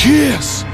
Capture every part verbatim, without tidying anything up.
Cheers!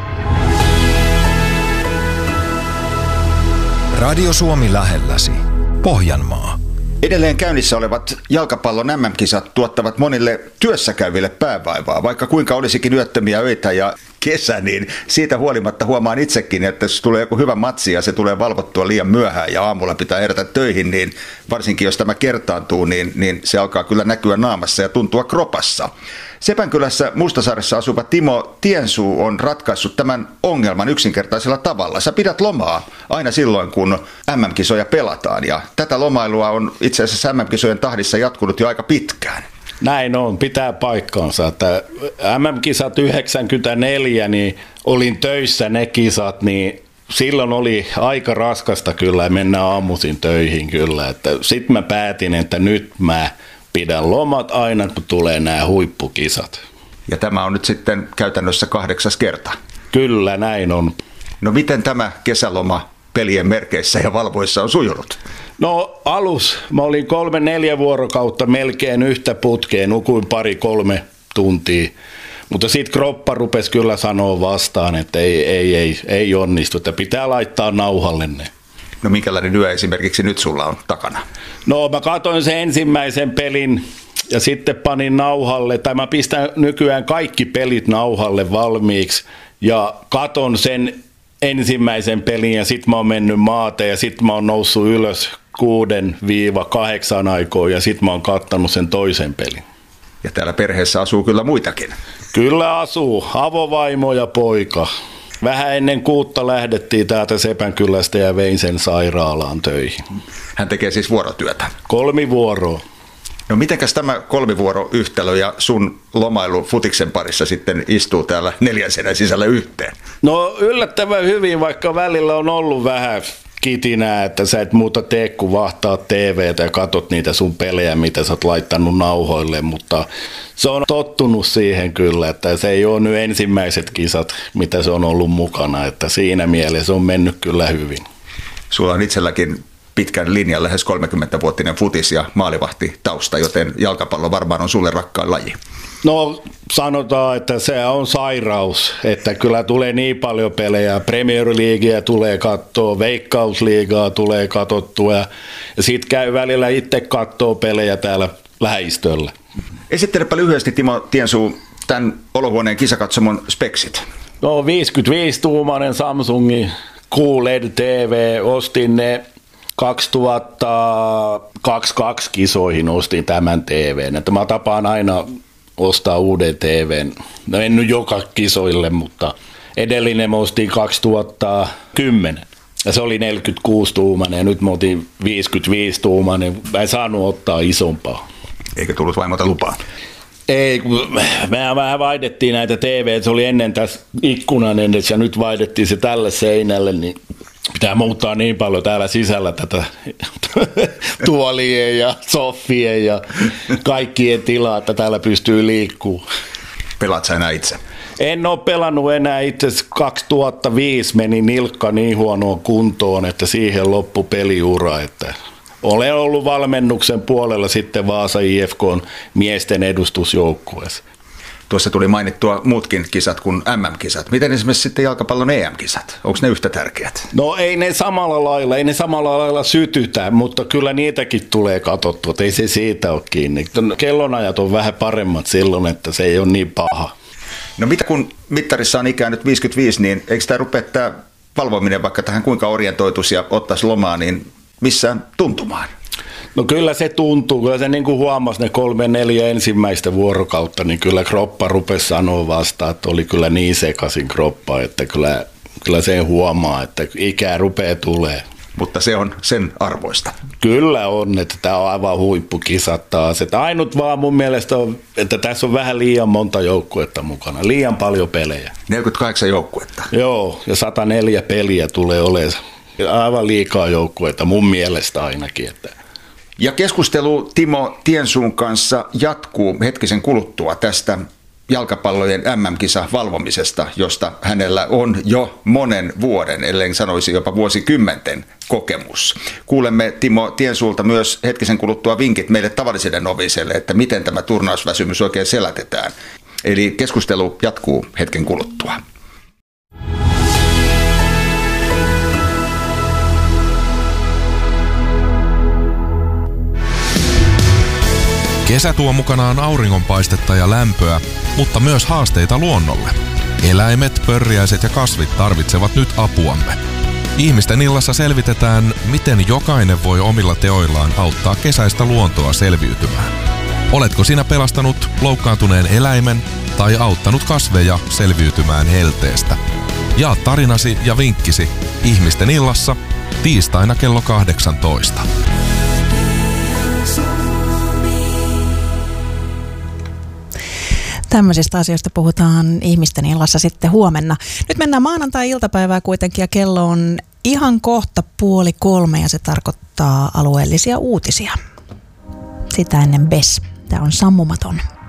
Radio Suomi lähelläsi. Pohjanmaa. Edelleen käynnissä olevat jalkapallon äm äm-kisat tuottavat monille työssäkäyville päävaivaa. Vaikka kuinka olisikin yöttömiä öitä ja kesä, niin siitä huolimatta huomaan itsekin, että jos tulee joku hyvä matsi ja se tulee valvottua liian myöhään ja aamulla pitää herätä töihin, niin varsinkin jos tämä kertaantuu, niin, niin se alkaa kyllä näkyä naamassa ja tuntua kropassa. Sepänkylässä Mustasaaressa asuva Timo Tiensuu on ratkaissut tämän ongelman yksinkertaisella tavalla. Sä pidät lomaa aina silloin, kun äm äm-kisoja pelataan, ja tätä lomailua on itse asiassa äm äm-kisojen tahdissa jatkunut jo aika pitkään. Näin on, pitää paikkaansa. Että äm äm-kisat yhdeksänkymmentäneljä, niin olin töissä ne kisat, niin silloin oli aika raskasta kyllä mennä aamuisin töihin kyllä. Sitten mä päätin, että nyt mä pidän lomat aina, kun tulee nämä huippukisat. Ja tämä on nyt sitten käytännössä kahdeksas kerta. Kyllä, näin on. No miten tämä kesäloma pelien merkeissä ja valvoissa on sujunut? No alus, mä olin kolme neljä vuorokautta melkein yhtä putkeen, nukuin pari kolme tuntia. Mutta sitten kroppa rupesi kyllä sanoa vastaan, että ei, ei, ei, ei onnistu, että pitää laittaa nauhalle ne. No minkälainen yö esimerkiksi nyt sulla on takana? No mä katsoin sen ensimmäisen pelin ja sitten panin nauhalle, tai mä pistän nykyään kaikki pelit nauhalle valmiiksi ja katon sen ensimmäisen pelin ja sitten mä oon mennyt maateen ja sitten mä oon noussut ylös kuuden viiva kahdeksan aikoon ja sitten mä oon kattanut sen toisen pelin. Ja täällä perheessä asuu kyllä muitakin. Kyllä asuu, avovaimo ja poika. Vähän ennen kuutta lähdettiin täältä Sepänkylästä ja vein sen sairaalaan töihin. Hän tekee siis vuorotyötä. Kolmivuoroa. No mitenkäs tämä kolmivuoroyhtälö ja sun lomailu futiksen parissa sitten istuu täällä neljän seinän sisällä yhteen? No yllättävän hyvin, vaikka välillä on ollut vähän kitinää, että sä et muuta tee kuin vahtaa T V:tä ja katot niitä sun pelejä, mitä sä oot laittanut nauhoille, mutta se on tottunut siihen kyllä, että se ei ole nyt ensimmäiset kisat, mitä se on ollut mukana, että siinä mielessä on mennyt kyllä hyvin. Sulla on itselläkin pitkän linjan, lähes kolmekymmentävuotinen futis- ja maalivahti-tausta, joten jalkapallo varmaan on sulle rakkaan laji. No sanotaan, että se on sairaus, että kyllä tulee niin paljon pelejä, Premier Leaguea tulee katsoa, Veikkausliigaa tulee katsottua ja sitten käy välillä itse katsoo pelejä täällä lähistöllä. Esittelepä lyhyesti Timo Tiensuu tämän olohuoneen kisakatsomon speksit. No viisikymmentäviisi-tuumainen Samsungin Q L E D-T V, ostin ne kaksituhattakaksikymmentäkaksi kisoihin ostin tämän T V:n, että mä tapaan aina ostaa uuden T V:n. No en nyt joka kisoille, mutta edellinen mä ostin kaksituhattakymmenen. Ja se oli neljäkymmentäkuusi-tuumainen ja nyt mä otin viisikymmentäviisi-tuumainen. Mä en saanut ottaa isompaa. Eikä tullut vaimolta lupaa? Ei, kun me vähän vaihdettiin näitä T V, se oli ennen tässä ikkunan edessä ja nyt vaihdettiin se tälle seinälle, niin pitää muuttaa niin paljon täällä sisällä tätä tuolien ja soffien ja kaikkien tilaa, että täällä pystyy liikkumaan. Pelaat sä enää itse? En ole pelannut enää itse. kaksituhattaviisi meni nilkka niin huonoon kuntoon, että siihen loppui peliura. Että olen ollut valmennuksen puolella sitten Vaasa I F K:n miesten edustusjoukkueessa. Tuossa tuli mainittua muutkin kisat kuin äm äm-kisat. Miten esimerkiksi sitten jalkapallon E M-kisat? Onko ne yhtä tärkeät? No ei ne samalla lailla, ei ne samalla lailla sytytä, mutta kyllä niitäkin tulee katsottua, että ei se siitä ole kiinni. Kellonajat on vähän paremmat silloin, että se ei ole niin paha. No mitä kun mittarissa on ikään nyt viisikymmentäviisi, niin eikö tämä rupea tämä valvominen vaikka tähän kuinka orientoituisi ja ottaisi lomaa, niin missään tuntumaan? No kyllä se tuntuu, kyllä se niin kuin huomasi ne kolme neljä ensimmäistä vuorokautta, niin kyllä kroppa rupesi sanoa vastaan, että oli kyllä niin sekaisin kroppa, että kyllä, kyllä se huomaa, että ikää rupeaa tulee. Mutta se on sen arvoista. Kyllä on, että tämä on aivan huippukisat taas. Että ainut vaan mun mielestä on, että tässä on vähän liian monta joukkuetta mukana, liian paljon pelejä. neljäkymmentäkahdeksan joukkuetta. Joo, ja sata neljä peliä tulee olemaan aivan liikaa joukkuetta mun mielestä ainakin, että ja keskustelu Timo Tiensuun kanssa jatkuu hetkisen kuluttua tästä jalkapallojen äm äm-kisa valvomisesta, josta hänellä on jo monen vuoden, ellei sanoisi jopa vuosikymmenten kokemus. Kuulemme Timo Tiensuulta myös hetkisen kuluttua vinkit meille tavallisille noviseille, että miten tämä turnausväsymys oikein selätetään. Eli keskustelu jatkuu hetken kuluttua. Kesä tuo mukanaan auringonpaistetta ja lämpöä, mutta myös haasteita luonnolle. Eläimet, pörriäiset ja kasvit tarvitsevat nyt apuamme. Ihmisten illassa selvitetään, miten jokainen voi omilla teoillaan auttaa kesäistä luontoa selviytymään. Oletko sinä pelastanut loukkaantuneen eläimen tai auttanut kasveja selviytymään helteestä? Jaa tarinasi ja vinkkisi Ihmisten illassa tiistaina kello kahdeksantoista. Tämmöisistä asioista puhutaan Ihmisten illassa sitten huomenna. Nyt mennään maanantai-iltapäivää kuitenkin ja kello on ihan kohta puoli kolme ja se tarkoittaa alueellisia uutisia. Sitä ennen B E S. Tämä on Sammumaton.